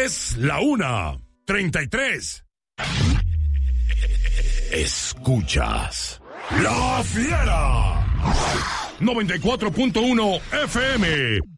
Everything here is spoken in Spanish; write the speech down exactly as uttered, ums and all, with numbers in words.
Es la una, treinta y tres. Escuchas La Fiera. noventa y cuatro punto uno F M.